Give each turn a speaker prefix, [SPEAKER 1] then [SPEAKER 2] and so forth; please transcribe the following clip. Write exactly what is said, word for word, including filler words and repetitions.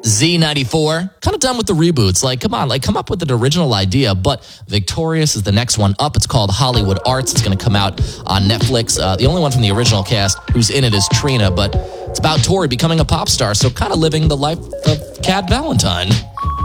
[SPEAKER 1] Z ninety-four, kind of done with the reboots. Like, come on, like, come up with an original idea. But Victorious is the next one up. It's called Hollywood Arts. It's going to come out on Netflix. Uh, the only one from the original cast who's in it is Trina, but it's about Tori becoming a pop star, so kind of living the life of Cat Valentine.